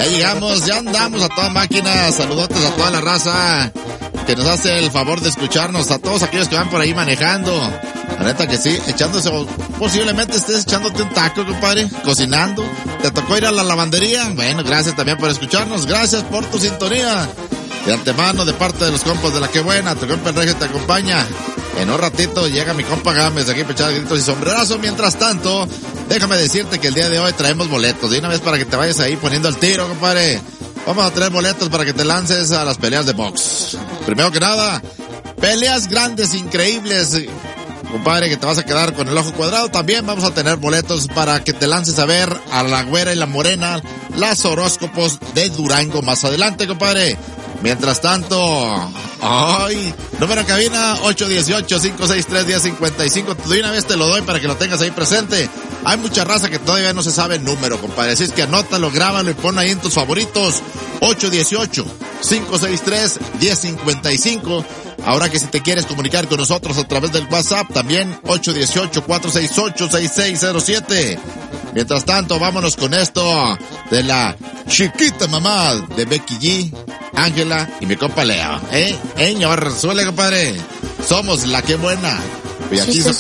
Ya llegamos, ya andamos a toda máquina. Saludotes a toda la raza que nos hace el favor de escucharnos, a todos aquellos que van por ahí manejando. La neta que sí, echándose, posiblemente estés echándote un taco, compadre, cocinando. ¿Te tocó ir a la lavandería? Bueno, gracias también por escucharnos, gracias por tu sintonía. De antemano, de parte de los compas de La Que Buena, tu compa el Regio te acompaña. En un ratito llega mi compa Gámez aquí para echar gritos y sombrerazo. Mientras tanto, déjame decirte que el día de hoy traemos boletos. De una vez para que te vayas ahí poniendo el tiro, compadre. Vamos a traer boletos para que te lances a las peleas de box. Primero que nada, peleas grandes, increíbles, compadre, que te vas a quedar con el ojo cuadrado. También vamos a tener boletos para que te lances a ver a la Güera y la Morena, las horóscopos de Durango más adelante, compadre. Mientras tanto, ay, número en cabina 818-563-1055. De una vez te lo doy para que lo tengas ahí presente. Hay mucha raza que todavía no se sabe el número, compadre. Así es que anótalo, grábalo y pon ahí en tus favoritos. 818-563-1055. Ahora que si te quieres comunicar con nosotros a través del WhatsApp, también 818-468-6607. Mientras tanto, vámonos con esto de la chiquita mamá de Becky G, Ángela y mi compa Leo. Señor, suele, compadre. Somos La Que Buena. Y aquí se